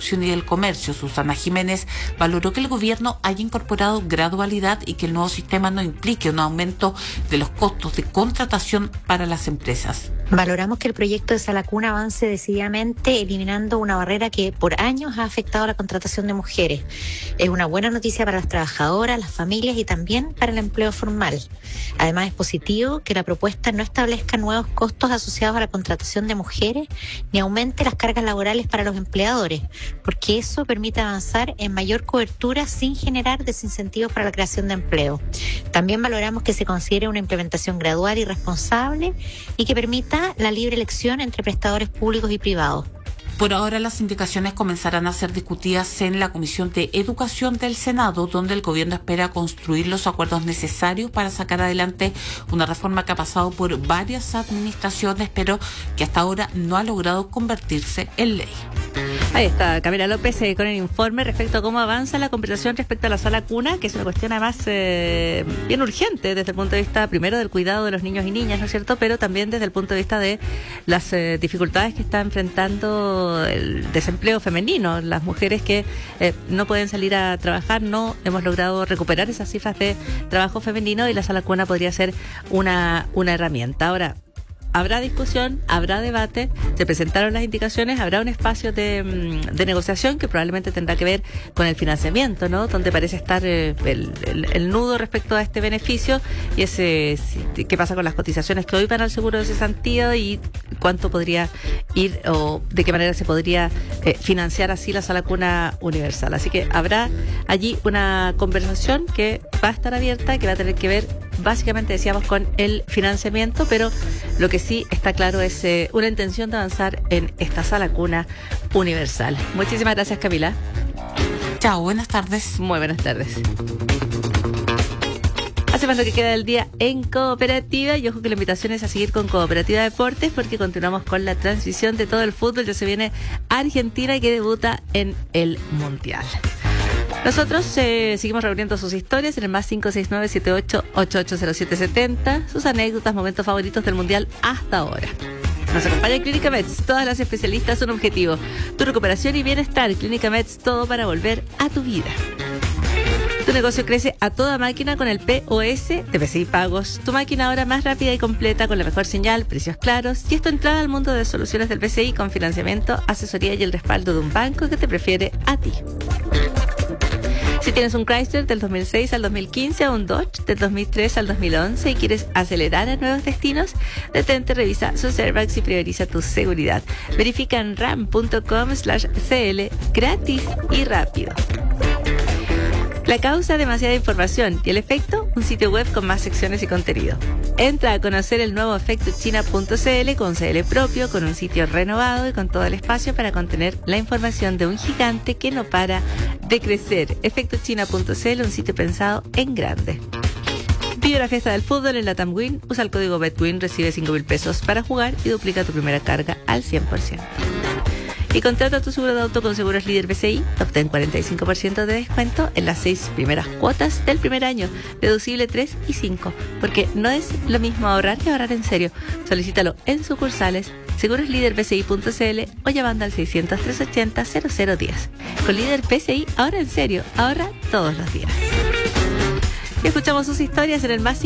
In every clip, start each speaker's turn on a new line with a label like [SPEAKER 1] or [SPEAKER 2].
[SPEAKER 1] Construcción y del Comercio, Susana Jiménez, valoró que el gobierno haya incorporado gradualidad y que el nuevo sistema no implique un aumento de los costos de contratación para las empresas.
[SPEAKER 2] Valoramos que el proyecto de Sala Cuna avance decididamente, eliminando una barrera que por años ha afectado la contratación de mujeres. Es una buena noticia para las trabajadoras, las familias y también para el empleo formal. Además, es positivo que la propuesta no establezca nuevos costos asociados a la contratación de mujeres ni aumente las cargas laborales para los empleadores, porque eso permite avanzar en mayor cobertura sin generar desincentivos para la creación de empleo. También valoramos que se considere una implementación gradual y responsable y que permita la libre elección entre prestadores públicos y privados.
[SPEAKER 1] Por ahora, las indicaciones comenzarán a ser discutidas en la Comisión de Educación del Senado, donde el gobierno espera construir los acuerdos necesarios para sacar adelante una reforma que ha pasado por varias administraciones, pero que hasta ahora no ha logrado convertirse en ley.
[SPEAKER 3] Ahí está Camila López con el informe respecto a cómo avanza la conversación respecto a la Sala Cuna, que es una cuestión además bien urgente desde el punto de vista primero del cuidado de los niños y niñas, ¿no es cierto?, pero también desde el punto de vista de las dificultades que está enfrentando el desempleo femenino, las mujeres que no pueden salir a trabajar. No hemos logrado recuperar esas cifras de trabajo femenino y la Sala Cuna podría ser una herramienta. Ahora, habrá discusión, habrá debate, se presentaron las indicaciones, habrá un espacio de negociación que probablemente tendrá que ver con el financiamiento, ¿no?, donde parece estar el nudo respecto a este beneficio y ese qué pasa con las cotizaciones que hoy van al seguro de cesantía y cuánto podría ir o de qué manera se podría financiar así la Sala Cuna Universal. Así que habrá allí una conversación que va a estar abierta, que va a tener que ver básicamente, decíamos, con el financiamiento, pero lo que sí está claro es una intención de avanzar en esta Sala Cuna Universal. Muchísimas gracias, Camila.
[SPEAKER 1] Chao, buenas tardes.
[SPEAKER 3] Muy buenas tardes. Hacemos lo que queda del día en Cooperativa y ojo que la invitación es a seguir con Cooperativa Deportes porque continuamos con la transmisión de todo el fútbol. Ya se viene Argentina que debuta en el Mundial. Nosotros seguimos reuniendo sus historias en el más 569-78880770, sus anécdotas, momentos favoritos del Mundial hasta ahora. Nos acompaña Clínica Meds, todas las especialistas, un objetivo, tu recuperación y bienestar. Clínica Meds, todo para volver a tu vida. Tu negocio crece a toda máquina con el POS de PCI Pagos. Tu máquina ahora más rápida y completa con la mejor señal, precios claros y esto entrada al mundo de soluciones del PCI con financiamiento, asesoría y el respaldo de un banco que te prefiere a ti. Si tienes un Chrysler del 2006 al 2015 o un Dodge del 2003 al 2011 y quieres acelerar a nuevos destinos, detente, revisa sus airbags y prioriza tu seguridad. Verifica en ram.com/cl gratis y rápido. La causa, demasiada información y el efecto, un sitio web con más secciones y contenido. Entra a conocer el nuevo efectochina.cl con CL propio, con un sitio renovado y con todo el espacio para contener la información de un gigante que no para de crecer. Efectochina.cl, un sitio pensado en grande. Vive la fiesta del fútbol en la TAMWIN. Usa el código BETWIN, recibe 5.000 pesos para jugar y duplica tu primera carga al 100%. Y contrata tu seguro de auto con Seguros Líder PCI. Obtén 45% de descuento en las 6 primeras cuotas del primer año, deducible 3 y 5, porque no es lo mismo ahorrar que ahorrar en serio. Solicítalo en sucursales, segurosliderpci.cl o llamando al 600-380-0010. Con Líder PCI, ahorra en serio, ahorra todos los días. Y escuchamos sus historias en el más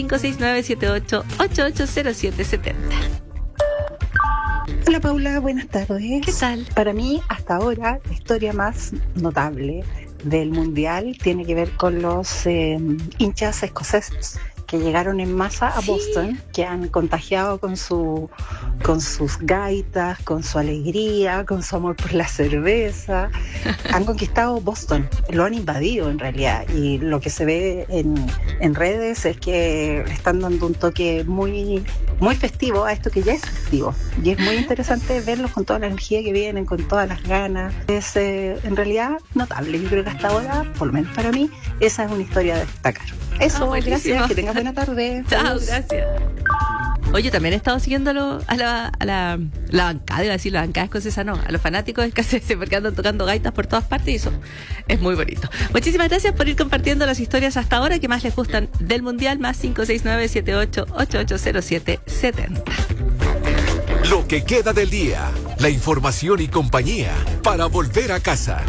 [SPEAKER 3] 569-78880770.
[SPEAKER 4] Hola Paula, buenas tardes.
[SPEAKER 3] ¿Qué tal?
[SPEAKER 4] Para mí, hasta ahora, la historia más notable del Mundial tiene que ver con los hinchas escoceses que llegaron en masa a Boston, que han contagiado con sus gaitas, con su alegría, con su amor por la cerveza. Han conquistado Boston, lo han invadido en realidad, y lo que se ve en redes es que están dando un toque muy, muy festivo a esto que ya es festivo, y es muy interesante verlos con toda la energía que vienen, con todas las ganas. Es en realidad notable. Yo creo que hasta ahora, por lo menos para mí, esa es una historia a destacar. Eso, gracias, que tengas buena tarde.
[SPEAKER 3] Chao, gracias. Oye, también he estado siguiendo a la bancada, iba a decir la bancada escocesa, no, a los fanáticos escoceses, porque andan tocando gaitas por todas partes y eso es muy bonito. Muchísimas gracias por ir compartiendo las historias hasta ahora que más les gustan del Mundial, más 569-78880770.
[SPEAKER 5] Lo que queda del día, la información y compañía para volver a casa.